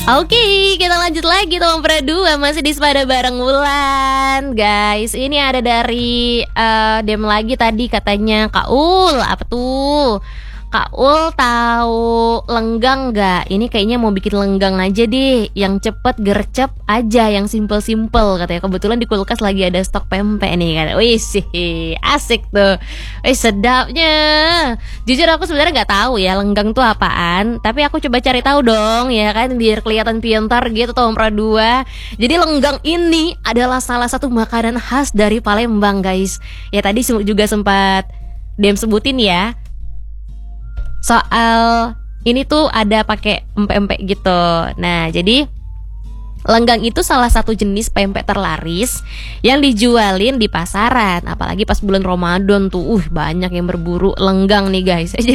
Oke, kita lanjut lagi Tom Pra 2 masih di Sepada bareng Wulan. Guys, ini ada dari DM lagi tadi katanya Kak Ul, apa tuh? Kak Ul tahu lenggang nggak? Ini kayaknya mau bikin lenggang aja deh, yang cepet gercep aja, yang simple-simple katanya. Kebetulan di kulkas lagi ada stok pempek nih kan. Wih sih, asik tuh. Wih sedapnya. Jujur aku sebenarnya nggak tahu ya lenggang tuh apaan, tapi aku coba cari tahu dong ya kan biar kelihatan pintar gitu Tom Pra 2. Jadi lenggang ini adalah salah satu makanan khas dari Palembang guys. Ya tadi juga sempat DM sebutin ya. Soal ini tuh ada pakai empek-empek gitu. Nah, jadi lenggang itu salah satu jenis pempek terlaris yang dijualin di pasaran. Apalagi pas bulan Ramadan tuh, banyak yang berburu lenggang nih guys.